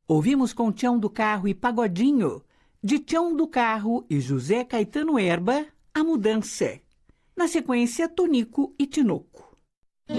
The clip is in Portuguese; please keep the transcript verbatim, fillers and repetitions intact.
Ouvimos com Tião do Carro e Pagodinho, de Tião do Carro e José Caetano Herba, A Mudança. Na sequência, Tonico e Tinoco.